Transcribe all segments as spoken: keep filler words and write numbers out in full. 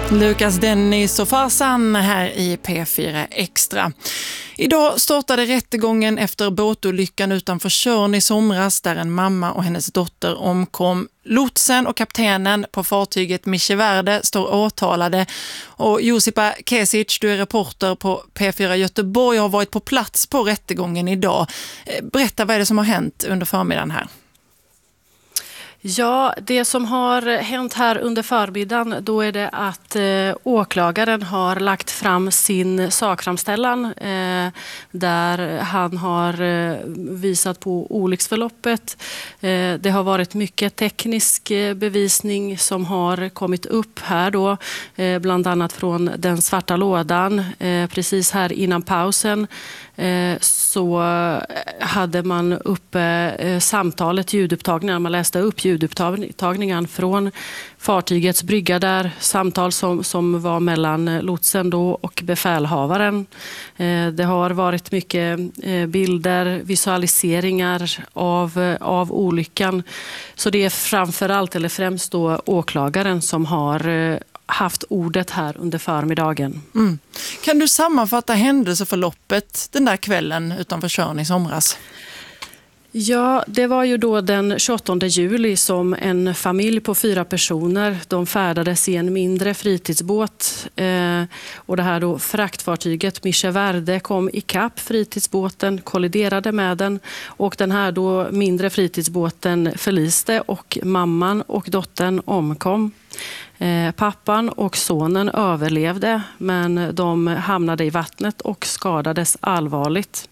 Lukas Dennis och farsan här i P fyra Extra. Idag startade rättegången efter båtolyckan utanför Tjörn i somras där en mamma och hennes dotter omkom. Lotsen och kaptenen på fartyget Mische Verde står åtalade. Och Josipa Kesic, du är reporter på P fyra Göteborg och har varit på plats på rättegången idag. Berätta, vad är det som har hänt under förmiddagen här? Ja, det som har hänt här under förmiddagen, då är det att eh, åklagaren har lagt fram sin sakframställan eh, där han har eh, visat på olycksförloppet. Eh, det har varit mycket teknisk eh, bevisning som har kommit upp här då, eh, bland annat från den svarta lådan. Eh, precis här innan pausen eh, så hade man uppe eh, samtalet, ljudupptagningen, man läste upp ljudupptagningen från fartygets brygga där, samtal som, som var mellan lotsen då och befälhavaren. Eh, det har varit mycket eh, bilder, visualiseringar av, av olyckan. Så det är framförallt eller främst då åklagaren som har eh, haft ordet här under förmiddagen. Mm. Kan du sammanfatta händelseförloppet den där kvällen utanför Tjörn i somras? Ja, det var ju då den tjugoåttonde juli som en familj på fyra personer, de färdades i en mindre fritidsbåt eh, och det här då fraktfartyget Mische Verde kom i kapp fritidsbåten, kolliderade med den och den här då mindre fritidsbåten förliste och mamman och dottern omkom. Eh, pappan och sonen överlevde men de hamnade i vattnet och skadades allvarligt.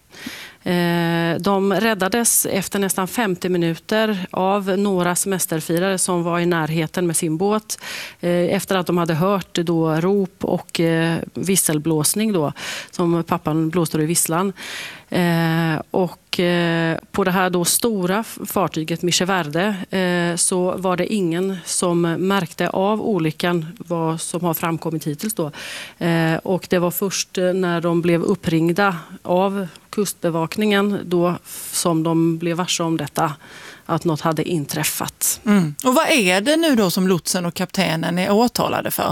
De räddades efter nästan femtio minuter av några semesterfirare som var i närheten med sin båt efter att de hade hört då rop och visselblåsning då, som pappan blåste i visslan. Och på det här då stora fartyget Mische Verde så var det ingen som märkte av olyckan, vad som har framkommit hittills då. Och det var först när de blev uppringda av kustbevakningen då som de blev varse om detta, att något hade inträffat. Mm. Och vad är det nu då som lotsen och kaptenen är åtalade för?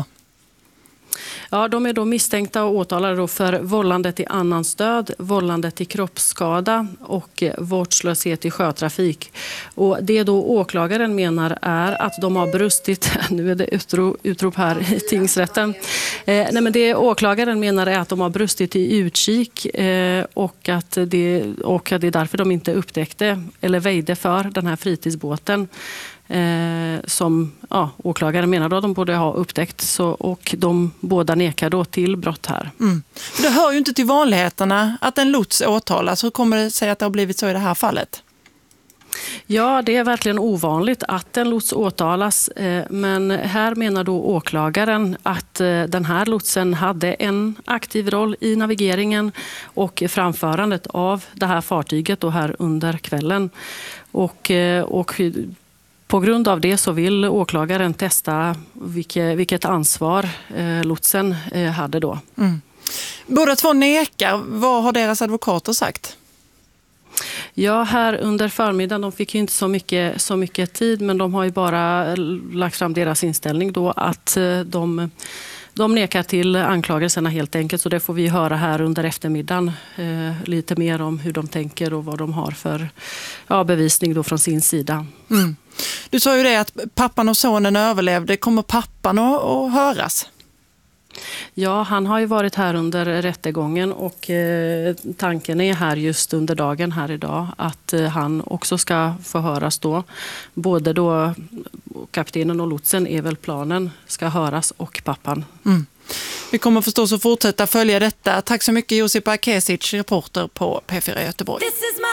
Ja, de är då misstänkta och åtalade då för vållande till annans död, vållande till kroppsskada och vårdslöshet i sjötrafik. Och det då åklagaren menar är att de har brustit, nu är det utrop, utrop här i tingsrätten, eh, nej men det åklagaren menar är att de har brustit i utkik eh, och, att det, och att det är därför de inte upptäckte eller väjde för den här fritidsbåten. Eh, som ja, åklagaren menar då de borde ha upptäckt så, och de båda nekar då till brott här. Mm. Det hör ju inte till vanligheterna att en lots åtalas. Hur kommer det sig att det har blivit så i det här fallet? Ja, det är verkligen ovanligt att en lots åtalas, eh, men här menar då åklagaren att eh, den här lotsen hade en aktiv roll i navigeringen och framförandet av det här fartyget då här under kvällen. Och, eh, och på grund av det så vill åklagaren testa vilket, vilket ansvar eh, lotsen eh, hade då. Mm. Båda två nekar. Vad har deras advokater sagt? Ja, här under förmiddagen, de fick ju inte så mycket, så mycket tid, men de har ju bara lagt fram deras inställning då att eh, de... De nekar till anklagelserna helt enkelt, så det får vi höra här under eftermiddagen eh, lite mer om hur de tänker och vad de har för ja, bevisning då från sin sida. Mm. Du sa ju det att pappan och sonen överlevde. Kommer pappan att, att höras? Ja, han har ju varit här under rättegången och eh, tanken är här just under dagen här idag att eh, han också ska förhöras då. Både då kaptenen och lotsen är väl planen ska höras och pappan. Mm. Vi kommer förstås att fortsätta följa detta. Tack så mycket Josipa Kesic, reporter på P fyra Göteborg.